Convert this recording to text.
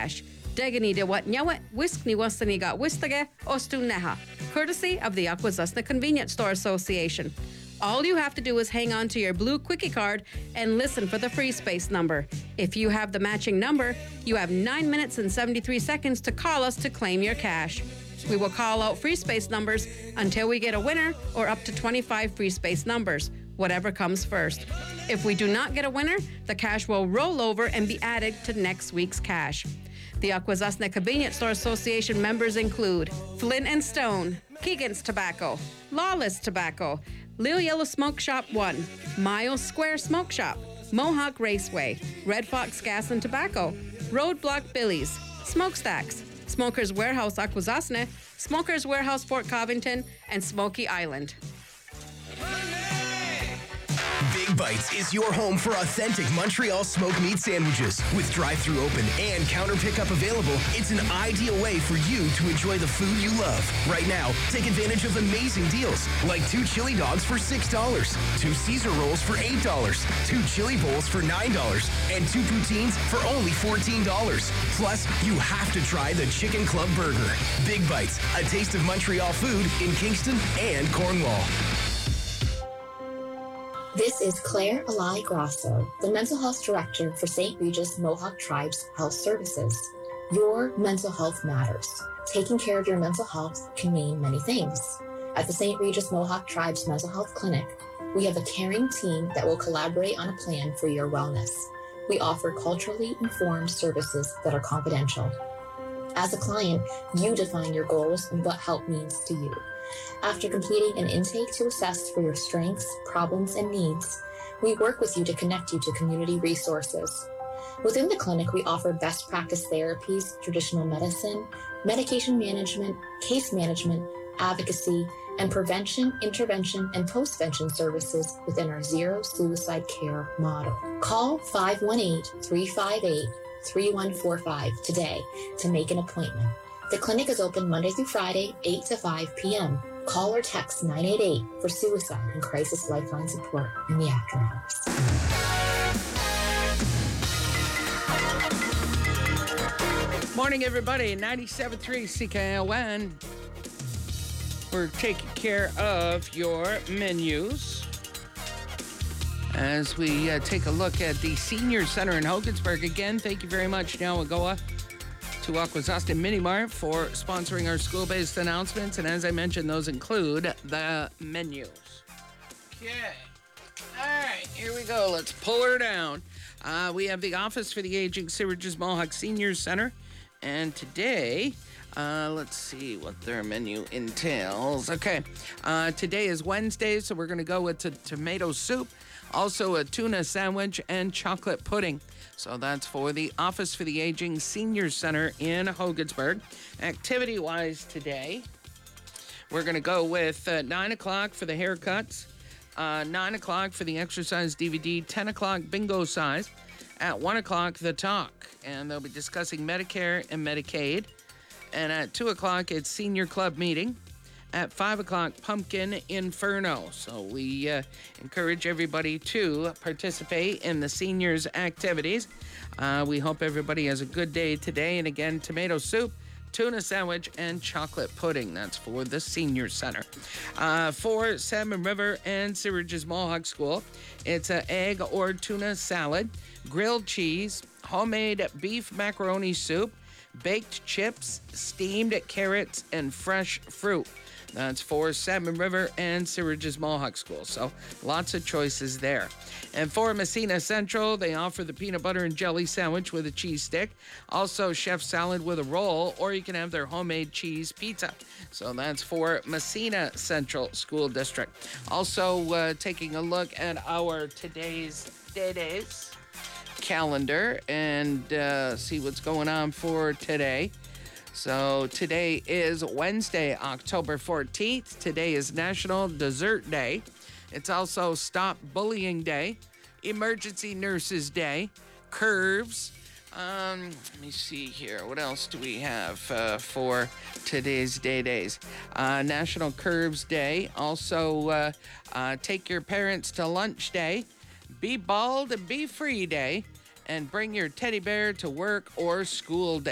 cash. Degani de wat nyawet, whisk ni wasani got wistage, ostu neha. Courtesy of the Akwesasne Convenience Store Association. All you have to do is hang on to your blue quickie card and listen for the free space number. If you have the matching number, you have 9 minutes and 73 seconds to call us to claim your cash. We will call out free space numbers until we get a winner or up to 25 free space numbers, whatever comes first. If we do not get a winner, the cash will roll over and be added to next week's cash. The Akwesasne Convenience Store Association members include Flint and Stone, Keegan's Tobacco, Lawless Tobacco, Lil Yellow Smoke Shop 1, Miles Square Smoke Shop, Mohawk Raceway, Red Fox Gas and Tobacco, Roadblock Billy's, Smokestacks, Smokers Warehouse Akwesasne, Smokers Warehouse Fort Covington, and Smoky Island. Big Bites is your home for authentic Montreal smoked meat sandwiches. With drive-thru open and counter pickup available, it's an ideal way for you to enjoy the food you love. Right now, take advantage of amazing deals, like 2 chili dogs for $6, 2 Caesar rolls for $8, 2 chili bowls for $9, and 2 poutines for only $14. Plus, you have to try the Chicken Club Burger. Big Bites, a taste of Montreal food in Kingston and Cornwall. This is Claire Alai Grasso, the Mental Health Director for St. Regis Mohawk Tribes Health Services. Your mental health matters. Taking care of your mental health can mean many things. At the St. Regis Mohawk Tribes Mental Health Clinic, we have a caring team that will collaborate on a plan for your wellness. We offer culturally informed services that are confidential. As a client, you define your goals and what help means to you. After completing an intake to assess for your strengths, problems, and needs, we work with you to connect you to community resources. Within the clinic, we offer best practice therapies, traditional medicine, medication management, case management, advocacy, and prevention, intervention, and postvention services within our Zero Suicide Care model. Call 518-358-3145 today to make an appointment. The clinic is open Monday through Friday, 8 to 5 p.m. Call or text 988 for suicide and crisis lifeline support in the after hours. Morning, everybody. 97.3 CKLN. We're taking care of your menus as we take a look at the Senior Center in Hogansburg. Again, thank you very much, Nyawagoa, to Akwesasne Mini Mart for sponsoring our school-based announcements. And as I mentioned, those include the menus. Okay. All right, here we go. Let's pull her down. We have the Office for the Aging, St. Regis Mohawk Senior Center. And today, let's see what their menu entails. Okay, today is Wednesday, so we're going to go with tomato soup, also a tuna sandwich, and chocolate pudding. So that's for the Office for the Aging Senior Center in Hogansburg. Activity-wise today, we're going to go with 9 o'clock for the haircuts, 9 o'clock for the exercise DVD, 10 o'clock bingo size, at 1 o'clock the talk, and they'll be discussing Medicare and Medicaid. And at 2 o'clock, it's Senior Club meeting. At 5 o'clock, Pumpkin Inferno. So we encourage everybody to participate in the seniors' activities. We hope everybody has a good day today. And again, tomato soup, tuna sandwich, and chocolate pudding. That's for the Senior Center. For Salmon River and St. Regis Mohawk School, it's an egg or tuna salad, grilled cheese, homemade beef macaroni soup, baked chips, steamed carrots, and fresh fruit. That's for Salmon River and St. Regis Mohawk School. So lots of choices there. And for Messina Central, they offer the peanut butter and jelly sandwich with a cheese stick. Also, chef salad with a roll, or you can have their homemade cheese pizza. So that's for Messina Central School District. Also, taking a look at our today's days calendar and see what's going on for today. So today is Wednesday, October 14th. Today is National Dessert Day. It's also Stop Bullying Day, Emergency Nurses Day, Curves. Let me see here. What else do we have for today's days? National Curves Day. Also, Take Your Parents to Lunch Day, Be Bald and Be Free Day, and Bring Your Teddy Bear to Work or School Day.